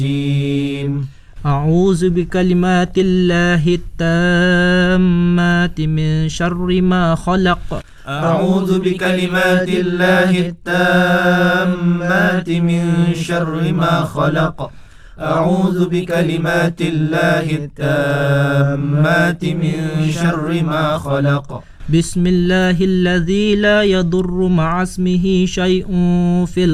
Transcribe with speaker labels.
Speaker 1: أعوذ بكلمات الله التامات من شر ما خلق.
Speaker 2: أعوذ بكلمات الله التامات من شر ما خلق. أعوذ بكلمات الله التامات من شر ما خلق.
Speaker 1: بسم الله الذي لا يضر مع اسمه شيء في